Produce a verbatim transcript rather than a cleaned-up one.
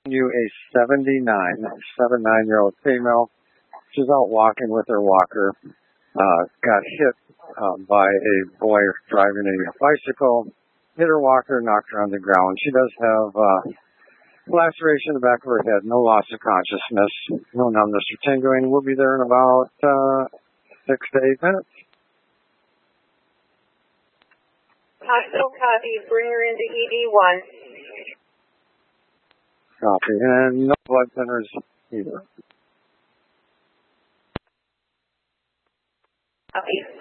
You a seventy-nine, seven-nine-year-old female. She's out walking with her walker. Uh, got hit uh, by a boy driving a bicycle. Hit her walker, knocked her on the ground. She does have uh, laceration in the back of her head. No loss of consciousness. No numbness or tingling. We'll be there in about uh, six to eight minutes. Hospital copy. Bring her into E D one. Copy. And no blood thinners either. Copy.